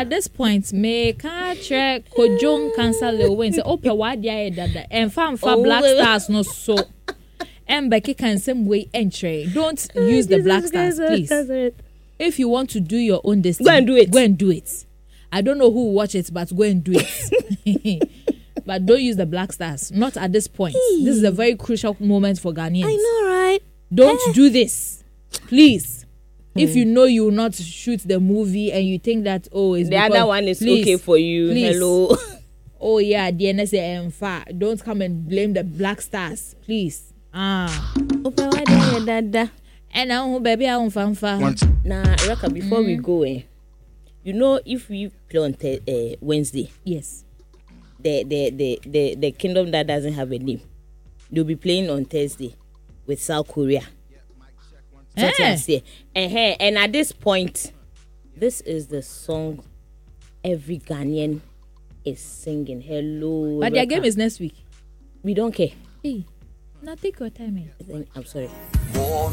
at this point, me can't track Kojong cancel Lil Wayne. Say, Ope, why dia dada? And fam Black Stars no so. And Becky can same way entry. Don't use the Black Stars, please. If you want to do your own destiny, go and do it. Go and do it. I don't know who will watch it, but go and do it. But don't use the Black Stars. Not at this point. This is a very crucial moment for Ghanaians. I know, right? Don't do this, please. If you know you will not shoot the movie and you think that it's the other one is okay for you. Please. Hello. Oh yeah, DNS and far. Don't come and blame the Black Stars, please. Opa, why there, dada? And now, baby, I won't fanfare. Nah, Raka, before we go, you know, if we play on Wednesday, yes, the kingdom that doesn't have a name, they'll be playing on Thursday with South Korea. And at this point, this is the song every Ghanaian is singing. Hello, but their game is next week. We don't care. Hey, now take your time. I'm sorry.